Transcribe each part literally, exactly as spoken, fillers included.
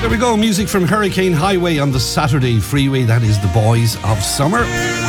There we go, music from Hurricane Highway on the Saturday Freeway. That is the Boys of Summer.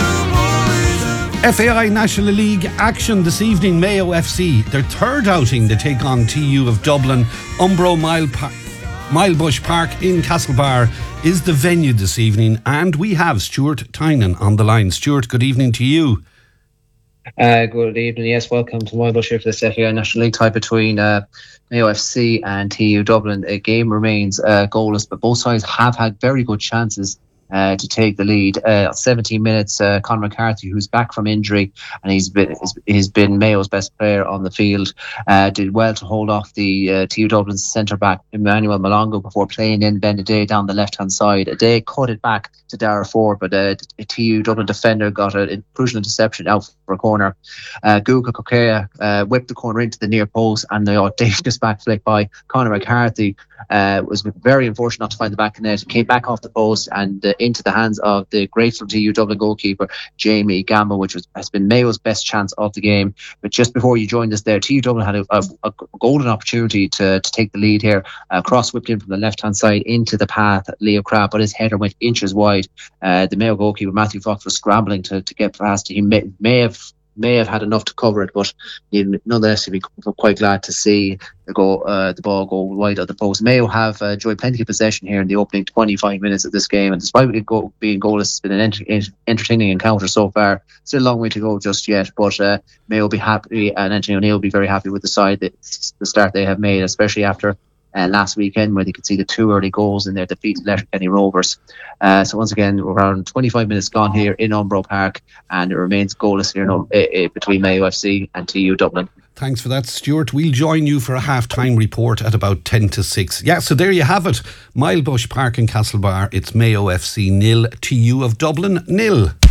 F A I National League action this evening. Mayo F C, their third outing, they take on T U of Dublin. Umbro Mile pa- Milebush Park in Castlebar is the venue this evening, and we have Stuart Tynan on the line. Stuart, good evening to you. Uh, good evening. Yes, welcome to Milebush here for this F A I National League tie between uh, Mayo F C and T U Dublin. A game remains uh, goalless, but both sides have had very good chances uh, to take the lead. Uh, seventeen minutes, uh, Conor McCarthy, who's back from injury, and he's been he's, he's been Mayo's best player on the field, uh, did well to hold off the uh, T U Dublin's centre back Emmanuel Malongo before playing in Ben Adair down the left hand side. Adair cut it back to Dara Ford, but uh, a T U Dublin defender got a crucial interception out for a corner. Uh, Guga Kokea uh, whipped the corner into the near post, and the audacious back flick by Conor McCarthy uh, was very unfortunate not to find the back of the net. It came back off the post and uh, into the hands of the grateful T U Dublin goalkeeper Jamie Gamble, which was, has been Mayo's best chance of the game. But just before you joined us there, T U Dublin had a, a, a golden opportunity to, to take the lead here. Uh, cross whipped in from the left hand side into the path, Leo Crabb, but his header went inches wide. Uh, the Mayo goalkeeper Matthew Fox was scrambling to, to get past. He may, may have may have had enough to cover it, but nonetheless he'd be quite glad to see the go uh, the ball go wide of the post. Mayo have uh, enjoyed plenty of possession here in the opening twenty-five minutes of this game, and despite it go, being goalless, it's been an enter- entertaining encounter so far. Still a long way to go just yet, but uh, Mayo will be happy, and Anthony O'Neill will be very happy with the side that the start they have made, especially after Uh, last weekend, where they could see the two early goals in their defeat to Letterkenny Rovers. Uh, so once again, we're around twenty-five minutes gone here in Umbro Park, and it remains goalless here no, uh, uh, between Mayo F C and T U Dublin. Thanks for that, Stuart. We'll join you for a half-time report at about ten to six. Yeah, so there you have it. Milebush Park in Castlebar. It's Mayo F C nil, T U of Dublin nil.